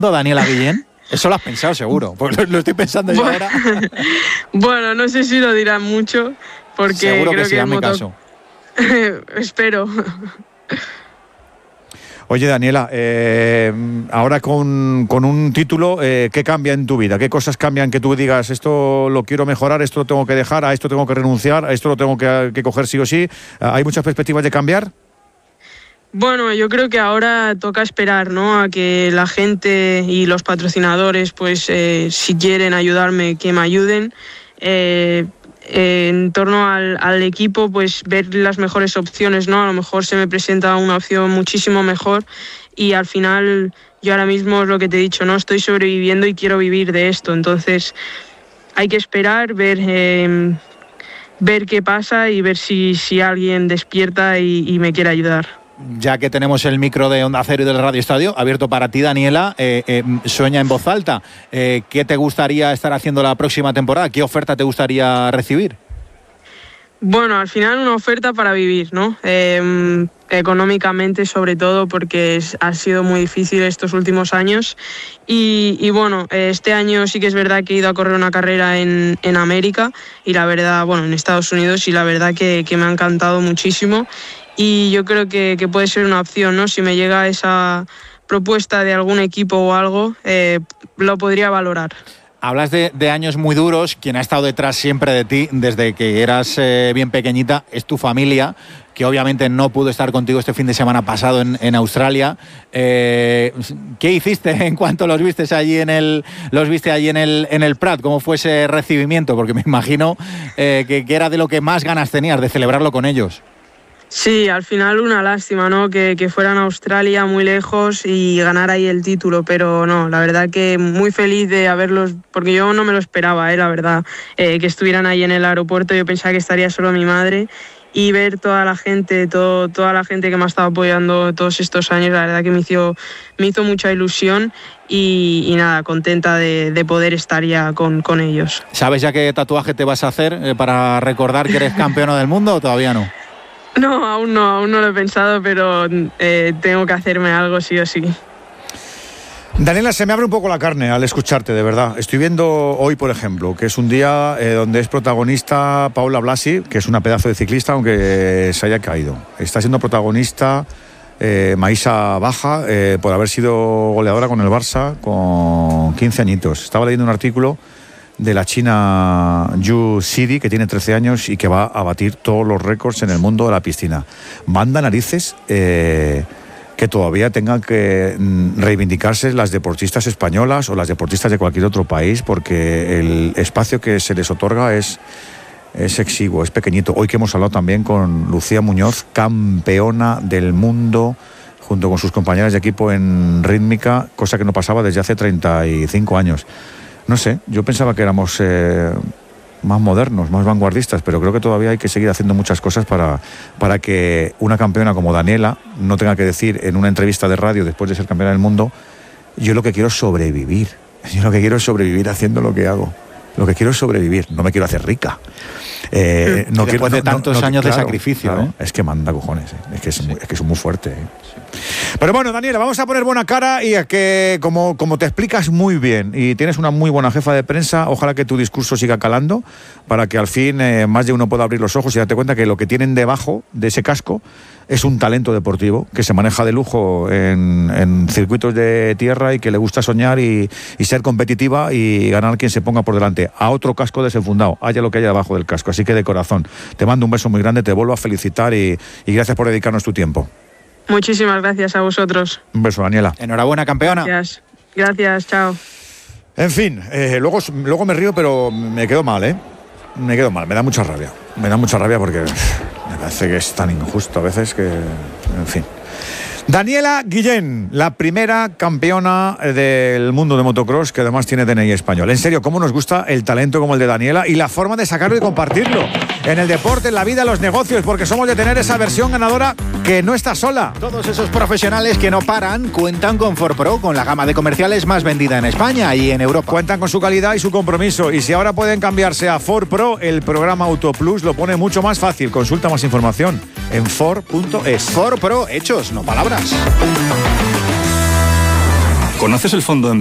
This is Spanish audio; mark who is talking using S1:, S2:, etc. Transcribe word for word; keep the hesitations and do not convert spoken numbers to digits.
S1: Daniela Guillén? Eso lo has pensado seguro, pues lo, lo estoy pensando yo
S2: bueno,
S1: ahora.
S2: Bueno, no sé si lo dirán mucho, porque
S1: seguro
S2: creo
S1: que sí,
S2: que
S1: hazme
S2: moto...
S1: caso.
S2: Espero.
S1: Oye, Daniela, eh, ahora con, con un título, eh, ¿qué cambia en tu vida? ¿Qué cosas cambian que tú digas, esto lo quiero mejorar, esto lo tengo que dejar, a esto tengo que renunciar, a esto lo tengo que, que coger sí o sí? ¿Hay muchas perspectivas de cambiar?
S2: Bueno, yo creo que ahora toca esperar, ¿no?, a que la gente y los patrocinadores, pues eh, si quieren ayudarme, que me ayuden. Eh, eh, en torno al, al equipo, pues ver las mejores opciones, ¿no? A lo mejor se me presenta una opción muchísimo mejor y al final yo ahora mismo es lo que te he dicho, ¿no? Estoy sobreviviendo y quiero vivir de esto, entonces hay que esperar, ver... Eh, ver qué pasa y ver si, si alguien despierta y, y me quiere ayudar.
S1: Ya que tenemos el micro de Onda Cero y del Radio Estadio abierto para ti, Daniela, eh, eh, sueña en voz alta. Eh, ¿Qué te gustaría estar haciendo la próxima temporada? ¿Qué oferta te gustaría recibir?
S2: Bueno, al final una oferta para vivir, ¿no? Eh, económicamente sobre todo, porque es, ha sido muy difícil estos últimos años y, y bueno, este año sí que es verdad que he ido a correr una carrera en, en América y la verdad, bueno, en Estados Unidos y la verdad que, que me ha encantado muchísimo y yo creo que, que puede ser una opción, ¿no? Si me llega esa propuesta de algún equipo o algo, eh, lo podría valorar.
S1: Hablas de, de años muy duros. Quien ha estado detrás siempre de ti desde que eras eh, bien pequeñita es tu familia, que obviamente no pudo estar contigo este fin de semana pasado en, en Australia. Eh, ¿Qué hiciste en cuanto los viste allí en el los viste allí en el en el Prat? ¿Cómo fue ese recibimiento? Porque me imagino eh, que, que era de lo que más ganas tenías, de celebrarlo con ellos.
S2: Sí, al final una lástima, ¿no? Que, que fueran a Australia muy lejos y ganar ahí el título, pero no, la verdad que muy feliz de haberlos, porque yo no me lo esperaba, ¿eh? La verdad, eh, que estuvieran ahí en el aeropuerto. Yo pensaba que estaría solo mi madre y ver toda la gente, todo, toda la gente que me ha estado apoyando todos estos años, la verdad que me hizo, me hizo mucha ilusión y, y nada, contenta de, de poder estar ya con, con ellos.
S1: ¿Sabes ya qué tatuaje te vas a hacer eh, para recordar que eres campeona del mundo o todavía no?
S2: No, aún no, aún no lo he pensado, pero eh, tengo que hacerme algo sí o sí.
S1: Daniela, se me abre un poco la carne al escucharte, de verdad. Estoy viendo hoy, por ejemplo, que es un día eh, donde es protagonista Paula Blasi, que es una pedazo de ciclista, aunque se haya caído. Está siendo protagonista eh, Maísa Baja, eh, por haber sido goleadora con el Barça con quince añitos. Estaba leyendo un artículo de la china Yu Sidi, que tiene trece años y que va a batir todos los récords en el mundo de la piscina. Manda narices eh, que todavía tengan que reivindicarse las deportistas españolas o las deportistas de cualquier otro país, porque el espacio que se les otorga es, es exiguo, es pequeñito. Hoy que hemos hablado también con Lucía Muñoz, campeona del mundo junto con sus compañeras de equipo en rítmica, cosa que no pasaba desde hace treinta y cinco años. No sé, yo pensaba que éramos eh, más modernos, más vanguardistas, pero creo que todavía hay que seguir haciendo muchas cosas para, para que una campeona como Daniela no tenga que decir en una entrevista de radio después de ser campeona del mundo: yo lo que quiero es sobrevivir, yo lo que quiero es sobrevivir haciendo lo que hago, lo que quiero es sobrevivir, no me quiero hacer rica. Eh, no
S3: después
S1: quiero,
S3: de tantos
S1: no, no,
S3: años
S1: claro,
S3: de sacrificio,
S1: claro,
S3: ¿eh?
S1: Es que manda cojones, ¿eh? Es que es,
S3: sí.
S1: muy, es que es muy fuerte, ¿eh? Sí. Pero bueno, Daniela, vamos a poner buena cara y a que, como, como te explicas muy bien y tienes una muy buena jefa de prensa, ojalá que tu discurso siga calando para que al fin eh, más de uno pueda abrir los ojos y darte cuenta que lo que tienen debajo de ese casco es un talento deportivo que se maneja de lujo en, en circuitos de tierra y que le gusta soñar y, y ser competitiva y ganar quien se ponga por delante. A otro casco desenfundado, haya lo que haya debajo del casco. Así que de corazón, te mando un beso muy grande, te vuelvo a felicitar y, y gracias por dedicarnos tu tiempo.
S2: Muchísimas gracias a vosotros.
S1: Un beso, Daniela.
S3: Enhorabuena, campeona.
S2: Gracias, gracias, chao.
S1: En fin, eh, luego, luego me río, pero me quedo mal, ¿eh? Me quedo mal, me da mucha rabia. Me da mucha rabia porque me parece que es tan injusto a veces que... En fin. Daniela Guillén, la primera campeona del mundo de motocross, que además tiene D N I español. En serio, cómo nos gusta el talento como el de Daniela y la forma de sacarlo y compartirlo en el deporte, en la vida, en los negocios, porque somos de tener esa versión ganadora que no está sola.
S3: Todos esos profesionales que no paran cuentan con Ford Pro, con la gama de comerciales más vendida en España y en Europa.
S1: Cuentan con su calidad y su compromiso. Y si ahora pueden cambiarse a Ford Pro, el programa Auto Plus lo pone mucho más fácil. Consulta más información en Ford punto es.
S3: Ford Pro, hechos, no palabras.
S4: ¿Conoces el fondo